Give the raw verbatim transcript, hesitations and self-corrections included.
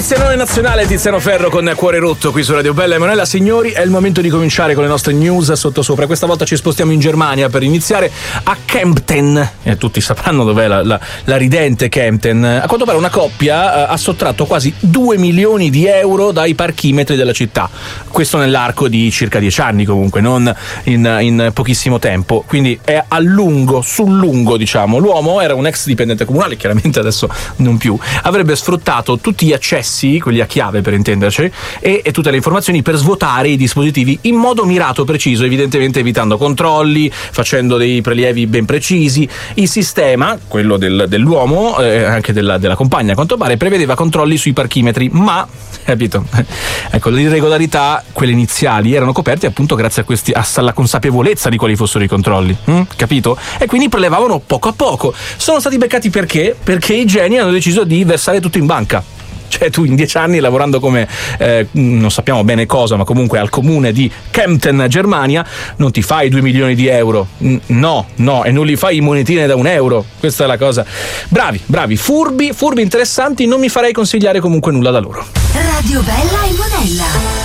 Tizianone nazionale, Tiziano Ferro con Cuore Rotto qui su Radio Bella e Monella. Signori, è il momento di cominciare con le nostre news sottosopra. Questa volta ci spostiamo in Germania per iniziare a Kempten. E tutti sapranno dov'è la, la, la ridente Kempten. A quanto pare una coppia ha sottratto quasi due milioni di euro dai parchimetri della città. Questo nell'arco di circa dieci anni comunque, non in, in pochissimo tempo. Quindi è a lungo, sul lungo diciamo. L'uomo era un ex dipendente comunale, chiaramente adesso non più. Avrebbe sfruttato tutti gli accessi, quelli a chiave per intenderci, e, e tutte le informazioni per svuotare i dispositivi in modo mirato, preciso, evidentemente evitando controlli, facendo dei prelievi ben precisi. Il sistema, quello del, dell'uomo, eh, anche della, della compagna a quanto pare, prevedeva controlli sui parchimetri, ma, capito, ecco, le irregolarità, quelle iniziali, erano coperte appunto grazie a questi, alla consapevolezza di quali fossero i controlli, hm? Capito? E quindi prelevavano poco a poco. Sono stati beccati perché? Perché i geni hanno deciso di versare tutto in banca. Cioè tu in dieci anni lavorando come eh, non sappiamo bene cosa, ma comunque al comune di Kempten, Germania, non ti fai due milioni di euro, no, no, e non li fai in monetine da un euro. Questa è la cosa. Bravi, bravi, furbi, furbi interessanti. Non mi farei consigliare comunque nulla da loro. Radio Bella e Monella.